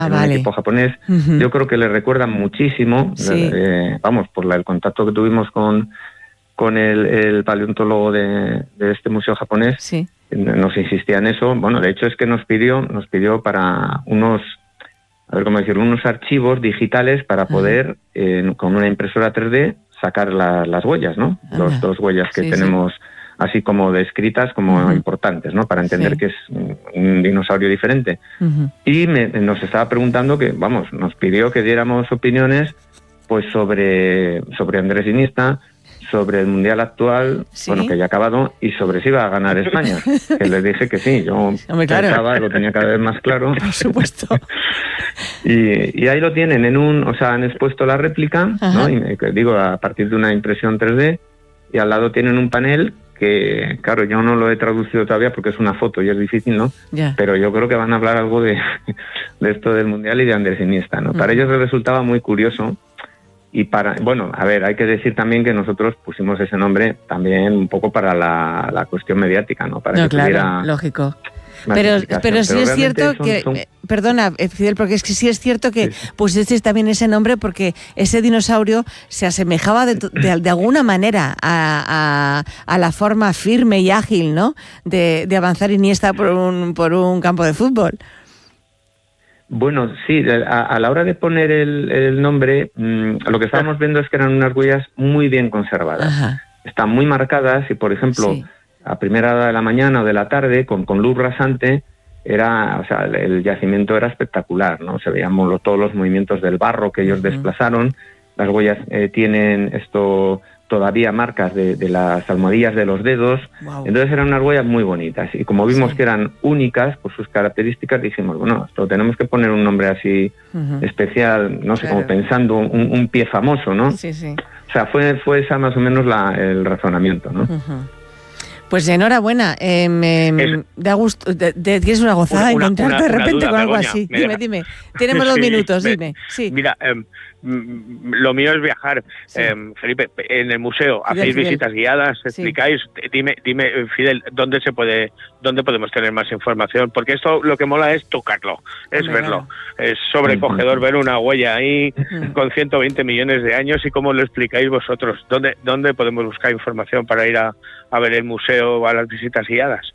en un equipo japonés. Yo creo que le recuerdan muchísimo, vamos, por el contacto que tuvimos con el paleontólogo de este museo japonés. Sí. Nos insistía en eso. Bueno, de hecho es que nos pidió para unos archivos digitales para poder, con una impresora 3D, sacar las huellas, ¿no? Las 2 huellas que tenemos, así como descritas como importantes, ¿no? Para entender que es un dinosaurio diferente. Y nos estaba preguntando nos pidió que diéramos opiniones pues sobre Andrés Iniesta, sobre el Mundial actual, que ya ha acabado, y sobre si iba a ganar España. Que le dije que sí, yo pensaba, lo tenía cada vez más claro. Por supuesto. y ahí lo tienen, han expuesto la réplica, ¿no? Y, digo, a partir de una impresión 3D, y al lado tienen un panel que, claro, yo no lo he traducido todavía porque es una foto y es difícil, ¿no? Yeah. Pero yo creo que van a hablar algo de esto del Mundial y de Andrés Iniesta, ¿no? Para ellos les resultaba muy curioso. Y hay que decir también que nosotros pusimos ese nombre también un poco para la cuestión mediática, ¿no? Para que tuviera lógico. Pero sí es cierto perdona, Fidel, porque es que sí es cierto que pusisteis también ese nombre porque ese dinosaurio se asemejaba de alguna manera a la forma firme y ágil, ¿no? De avanzar Iniesta por un campo de fútbol. Bueno, sí, a la hora de poner el nombre, lo que estábamos viendo es que eran unas huellas muy bien conservadas. Ajá. Están muy marcadas y, por ejemplo, a primera hora de la mañana o de la tarde, con luz rasante, el yacimiento era espectacular, ¿no? Se veían todos los movimientos del barro que ellos desplazaron. Las huellas tienen todavía marcas de las almohadillas de los dedos. Wow. Entonces eran unas huellas muy bonitas. Y como vimos que eran únicas por sus características, dijimos, esto tenemos que poner un nombre así especial, no sé, como pensando un pie famoso, ¿no? Sí, sí. O sea, fue esa más o menos el razonamiento, ¿no? Pues enhorabuena, da gusto, tienes una gozada encontrarte de repente con algo así. Dime, tenemos 2 minutos, dime. Sí. Mira, lo mío es viajar. Felipe, en el museo hacéis visitas guiadas, explicáis, dime, Fidel, ¿dónde podemos tener más información? Porque esto lo que mola es tocarlo, es verlo. Es sobrecogedor ver una huella ahí con 120 millones de años. ¿Y cómo lo explicáis vosotros? ¿Dónde podemos buscar información para ir a ver el museo o a las visitas guiadas?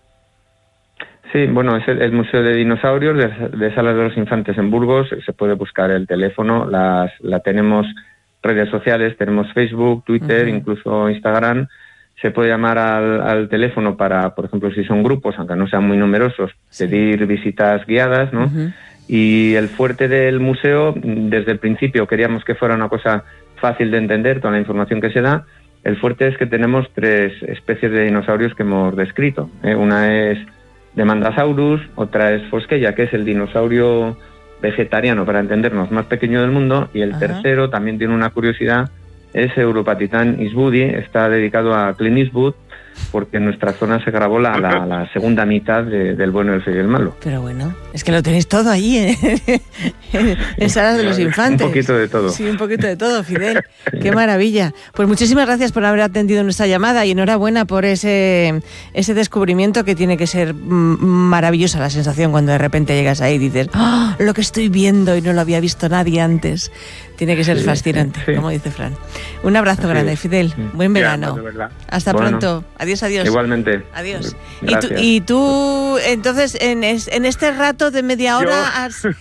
Sí, bueno, es el Museo de Dinosaurios de Salas de los Infantes en Burgos. Se puede buscar el teléfono, tenemos redes sociales, tenemos Facebook, Twitter, incluso Instagram. Se puede llamar al teléfono para, por ejemplo, si son grupos, aunque no sean muy numerosos, pedir visitas guiadas, ¿no? Y el fuerte del museo, desde el principio queríamos que fuera una cosa fácil de entender, toda la información que se da. El fuerte es que tenemos 3 especies de dinosaurios que hemos descrito. Una es Demandasaurus, otra es Fosqueya, que es el dinosaurio vegetariano, para entendernos, más pequeño del mundo, y el tercero también tiene una curiosidad, es Europatitan eastwoodi, está dedicado a Clint Eastwood, porque en nuestra zona se grabó la segunda mitad del Bueno, el Feo y el Malo. Pero bueno, es que lo tenéis todo allí, en Salas de los Infantes. Un poquito de todo. Sí, un poquito de todo, Fidel. Qué maravilla. Pues muchísimas gracias por haber atendido nuestra llamada y enhorabuena por ese descubrimiento, que tiene que ser maravillosa la sensación cuando de repente llegas ahí y dices, ¡oh, lo que estoy viendo y no lo había visto nadie antes! Tiene que ser fascinante, como dice Fran. Un abrazo grande, Fidel. Buen verano. Hasta pronto. Adiós. Igualmente. Adiós. Y tú, entonces, en este rato de media hora,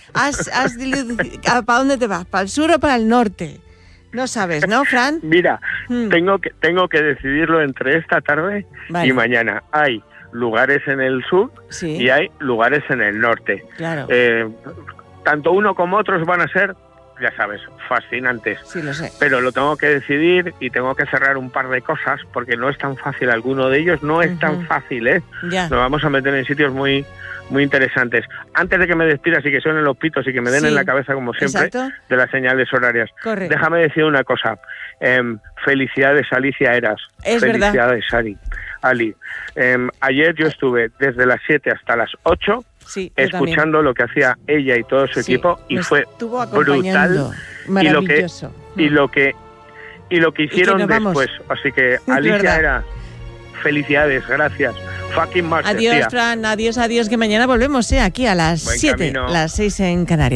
¿para dónde te vas? ¿Para el sur o para el norte? No sabes, ¿no, Fran? Mira, tengo que decidirlo entre esta tarde y mañana. Hay lugares en el sur y hay lugares en el norte. Claro. Tanto uno como otros van a ser, ya sabes, fascinantes. Sí, lo sé. Pero lo tengo que decidir y tengo que cerrar un par de cosas porque no es tan fácil. Alguno de ellos no es tan fácil, ¿eh? Ya. Nos vamos a meter en sitios muy, muy interesantes. Antes de que me despidas y que suenen los pitos y que me den en la cabeza, como siempre, de las señales horarias. Correcto. Déjame decir una cosa. Felicidades, Alicia Eras. Es felicidades, Ali. Ayer yo estuve desde las 7 hasta las 8 escuchando lo que hacía ella y todo su equipo, y fue brutal. Maravilloso. Y lo que hicieron después. Así que Alicia Eras, felicidades, gracias. Fucking master. Adiós, Fran, adiós, que mañana volvemos aquí a las 7, las 6 en Canarias.